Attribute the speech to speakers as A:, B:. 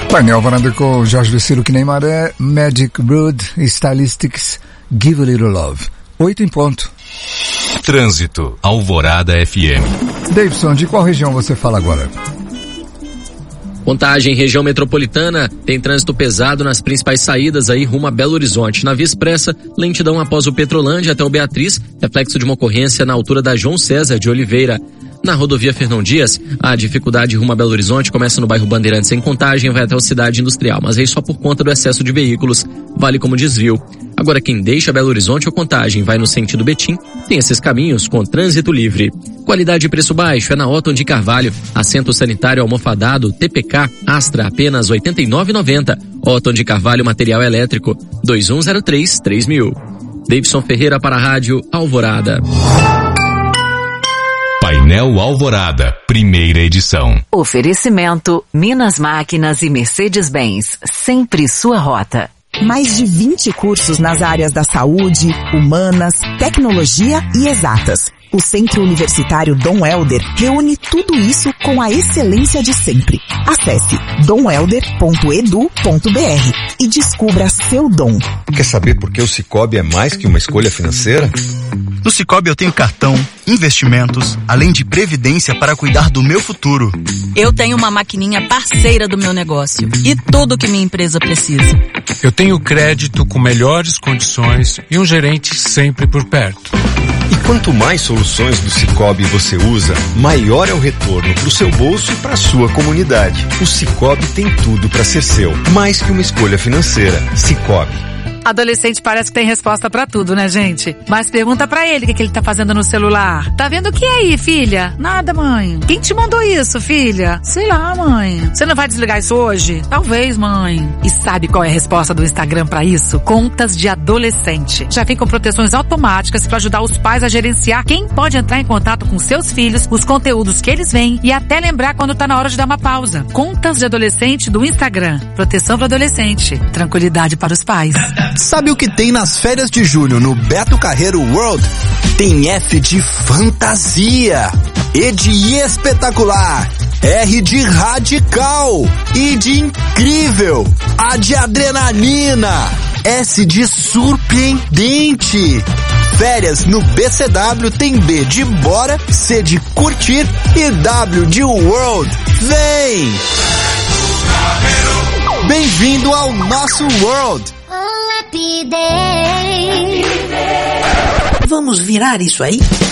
A: Painel Alvorada com Jorge Vecilo, que nem maré, Magic Road, Stylistics, Give a Little Love. 8 em ponto.
B: Trânsito, Alvorada FM.
A: Davidson, de qual região você fala agora?
C: Contagem, região metropolitana, tem trânsito pesado nas principais saídas aí rumo a Belo Horizonte. Na Via Expressa, lentidão após o Petrolândia até o Beatriz, reflexo de uma ocorrência na altura da João César de Oliveira. Na rodovia Fernão Dias, a dificuldade rumo a Belo Horizonte começa no bairro Bandeirantes em Contagem, vai até a Cidade Industrial, mas aí só por conta do excesso de veículos, vale como desvio. Agora quem deixa Belo Horizonte ou Contagem vai no sentido Betim, tem esses caminhos com trânsito livre. Qualidade e preço baixo é na Otton de Carvalho, assento sanitário almofadado TPK Astra apenas R$ 89,90. Otton de Carvalho, material elétrico 2103-3000. Davidson Ferreira para a Rádio Alvorada.
B: Painel Alvorada, primeira edição.
D: Oferecimento Minas Máquinas e Mercedes-Benz, sempre sua rota.
E: Mais de 20 cursos nas áreas da saúde, humanas, tecnologia e exatas. O Centro Universitário Dom Helder reúne tudo isso com a excelência de sempre. Acesse domhelder.edu.br e descubra seu dom.
F: Quer saber por que o Sicoob é mais que uma escolha financeira?
G: No Sicoob eu tenho cartão, investimentos, além de previdência para cuidar do meu futuro.
H: Eu tenho uma maquininha parceira do meu negócio e tudo que minha empresa precisa.
I: Eu tenho crédito com melhores condições e um gerente sempre por perto.
F: E quanto mais soluções do Sicoob você usa, maior é o retorno para o seu bolso e para a sua comunidade. O Sicoob tem tudo para ser seu, mais que uma escolha financeira. Sicoob.
J: Adolescente parece que tem resposta pra tudo, né, gente? Mas pergunta pra ele o que ele tá fazendo no celular. Tá vendo o que aí, filha? Nada, mãe. Quem te mandou isso, filha? Sei lá, mãe. Você não vai desligar isso hoje? Talvez, mãe. E sabe qual é a resposta do Instagram pra isso? Contas de adolescente. Já vem com proteções automáticas pra ajudar os pais a gerenciar quem pode entrar em contato com seus filhos, os conteúdos que eles veem e até lembrar quando tá na hora de dar uma pausa. Contas de adolescente do Instagram. Proteção para adolescente. Tranquilidade para os pais.
G: Sabe o que tem nas férias de julho no Beto Carreiro World? Tem F de fantasia, E de espetacular, R de radical, I de incrível, A de adrenalina, S de surpreendente. Férias no BCW tem B de bora, C de curtir e W de world. Vem! Bem-vindo ao nosso world!
K: Vamos virar isso aí?